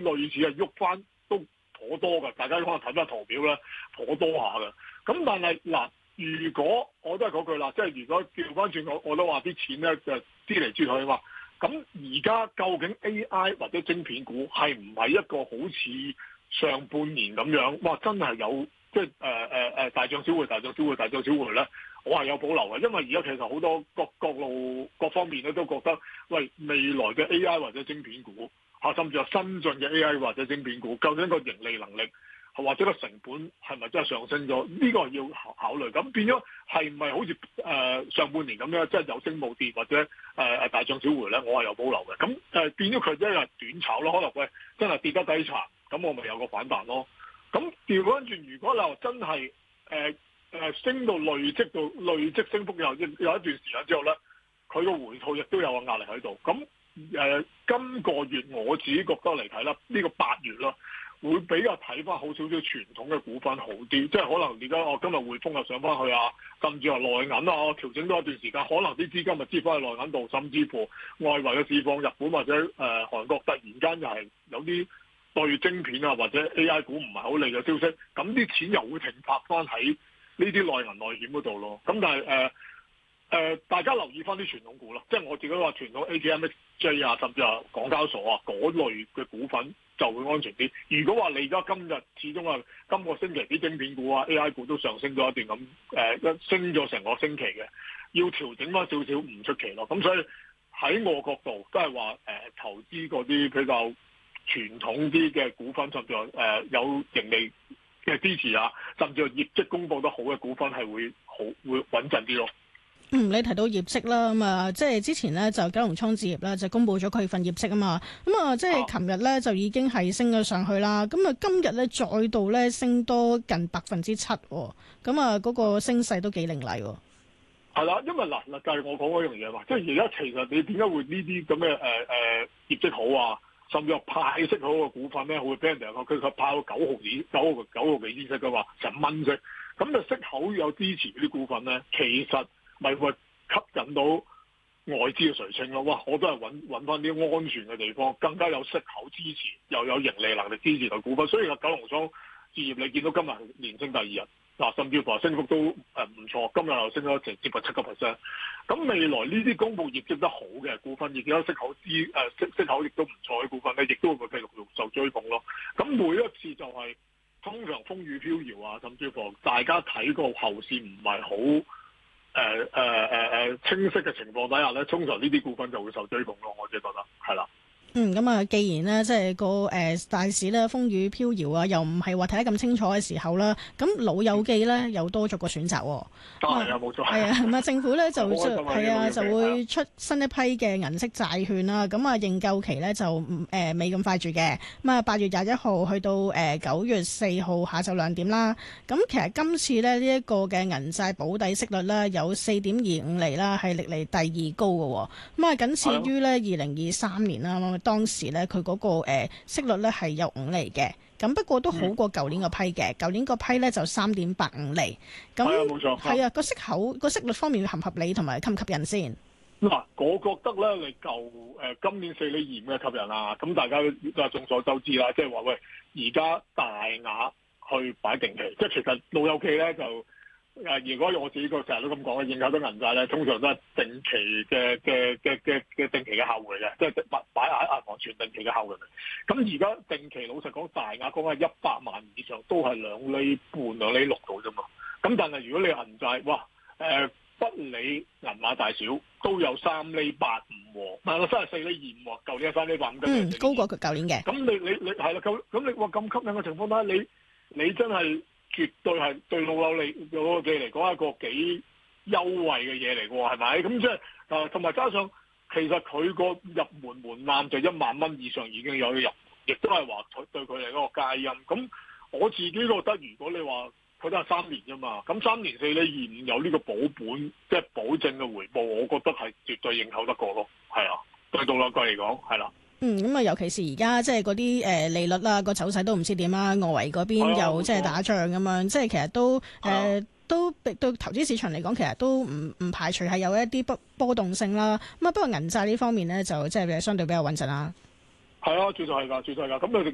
類似係喐翻都頗多㗎，大家可能睇翻圖表咧，頗多下㗎。咁但係嗱，如果我都係嗰句啦，即係如果調翻轉我都話啲錢咧就支嚟支去啊嘛。咁而家究竟 AI 或者晶片股係唔係一個好似上半年咁樣？哇！真係有即係大漲小回、大漲小回、大漲小回咧？我係有保留嘅，因為而家其實好多各路各方面咧都覺得，喂，未來嘅 AI 或者晶片股甚至係新進嘅 AI 或者晶片股，究竟個盈利能力或者個成本係咪真係上升咗？呢個係要考慮。咁變咗係唔係好似上半年咁樣，即係有升冇跌或者大漲小回咧？我係有保留嘅。咁變咗佢真係短炒咯，可能喂真係跌得低殘，咁我咪有個反彈咯。咁調翻轉，如果你話真係升到累積升幅有一段時間之後咧，佢個回吐亦都有個壓力喺度。咁今個月我自己覺得嚟睇啦，呢個8月啦，會比較睇翻好少少傳統嘅股份好啲，即係可能而家我今日匯豐又上翻去啊，甚至話內銀啊，我調整多一段時間，可能啲資金咪支翻去內銀度，甚至乎外圍嘅市況，日本或者韓國突然間又係有啲對晶片啊或者 AI 股唔係好利嘅消息，咁啲錢又會停泊翻喺呢啲內銀內險嗰度咯。咁但係大家留意翻啲傳統股啦，即係我自己話傳統 ATMXJ 啊，甚至係港交所啊嗰類嘅股份就會安全啲。如果話你而家今日始終係今個星期啲晶片股啊 AI 股都上升咗一段咁升咗成個星期嘅，要調整翻少少唔出奇咯。咁所以喺我角度都係話投資嗰啲比較傳統啲嘅股份，甚至係有盈利嘅支持啊，甚至係業績公佈得好嘅股份係會穩陣啲咯。 你提到業績啦，咁啊，即係之前咧就九龍倉置業啦，就公布咗佢份業績啊嘛，咁啊，即係琴日咧就已經係升咗上去啦，咁啊，今日咧再度咧升多近7%，咁啊，嗰個升勢都幾凌厲喎。 係啦，因為嗱，就係我講嗰樣嘢嘛，即係而家其實你點解會呢啲咁嘅業績好啊，甚至係派息好嘅股份咧，會俾人哋佢派到9毫幾息噶嘛，10蚊息，咁就息口有支持嗰啲股份咧，其實咪會吸引到外資嘅垂青咯。哇！我都係揾翻啲安全嘅地方，更加有息口支持，又有盈利能力支持嘅股份。所以九龍倉置業你見到今日連升第2日，甚至乎升幅都唔錯，今日又升咗接近7%。咁未來呢啲公佈業績得好嘅股份，亦都有息口息口亦都唔錯嘅股份咧，亦都會繼續受追捧咯。咁每一次就係通常風雨飄搖啊，甚至乎大家睇個後市唔係好清晰嘅情況底下咧，通常呢啲股份就會受追捧咯。我自己覺得係啦。 咁啊，既然咧即係個大市咧風雨飄搖啊，又唔係話睇得咁清楚嘅時候啦，咁老友記咧又多咗個選擇喎。 係啊，冇錯。 係啊，咁啊，政府咧就會出新一批嘅銀色債券啦。咁啊，認購期咧就未咁快住嘅。咁啊，8月21號去到9月4號下晝2點啦。咁其實今次咧呢一個嘅銀債保底息率咧有4.25厘啦，係歷嚟第2高嘅。咁啊，僅次於咧2023年啦。當時咧佢嗰個息率咧係有5厘嘅，咁不過都好過舊年個批嘅。舊年個批咧就3.85厘。咁係啊，冇錯。係啊，個息率方面合唔合理同埋吸唔吸引先？ 嗱，我覺得咧，你今年4厘2嘅吸引啊，咁大家都眾所周知啦，即係話喂，而家大額去擺定期，即係其實老友記咧就。如果我自己個成日都咁講嘅，認購咗銀債咧，通常都係定期嘅定期嘅客戶嚟嘅，即係擺喺銀行存定期嘅客戶嚟。咁而家定期老實講，大額講係100萬以上，都係2厘半、2厘6度啫嘛。咁但係如果你銀債，哇不理銀碼大小，都有3厘85喎，唔係我真係4厘2喎，舊年係3厘85， 高過佢舊年嘅。 咁你係啦，咁你話咁吸引嘅情況下，你真係。絕對係對老友記嚟講係一個幾優惠嘅嘢嚟嘅喎，係咪？咁即係同埋加上其實佢個入門門檻就1萬蚊以上已經有得入，亦都係話對佢嚟嗰個佳音。咁我自己覺得，如果你話佢都係3年啫嘛，咁3年4厘25有呢個保本即係保證嘅回報，我覺得係絕對認購得過咯。係啊，對老友記嚟講係啦。 咁啊，尤其是而家即係嗰啲利率啦，個走勢都唔知點啦，外圍嗰邊又即係打仗咁樣，即係其實都對投資市場嚟講，其實都唔排除係有一啲波動性啦。咁啊，不過銀債呢方面咧，就即係相對比較穩陣啦。 係啊，絕對係㗎，絕對係㗎。咁